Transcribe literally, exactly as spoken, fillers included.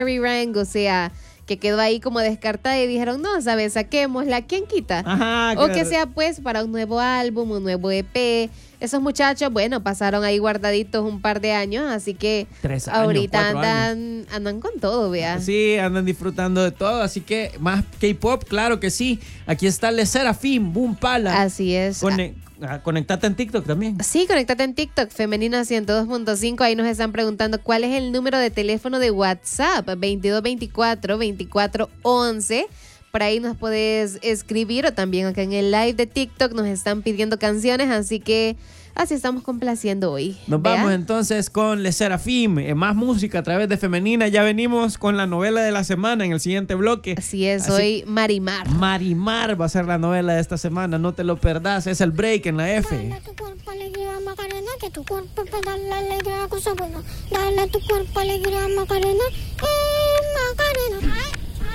Rank, o sea, que quedó ahí como descartada y dijeron, no, ¿sabes? Saquémosla, ¿quién quita? Ajá, o claro. que sea pues para un nuevo álbum, un nuevo E P. Esos muchachos, bueno, pasaron ahí guardaditos un par de años, así que Tres años, ahorita cuatro andan, años. andan con todo, vea. Sí, andan disfrutando de todo, así que más K-pop, claro que sí. Aquí está Le Serafim, Boom Pala. Así es. Cone- ah, conectate en TikTok también. Sí, conéctate en TikTok, Femenina ciento dos punto cinco. Ahí nos están preguntando cuál es el número de teléfono de WhatsApp, veintidós veinticuatro veinticuatro once. Por ahí nos puedes escribir, o también acá en el live de TikTok nos están pidiendo canciones, así que así estamos complaciendo hoy. Nos ¿Vea? vamos entonces con Le Serafim, eh, más música a través de Femenina. Ya venimos con la novela de la semana en el siguiente bloque. Así es, Así- hoy Marimar. Marimar va a ser la novela de esta semana, no te lo perdás, es el break en la F. Dale a tu cuerpo alegría Macarena, que tu cuerpo para darle alegría, cosa buena. Dale a tu cuerpo alegría Macarena, eh.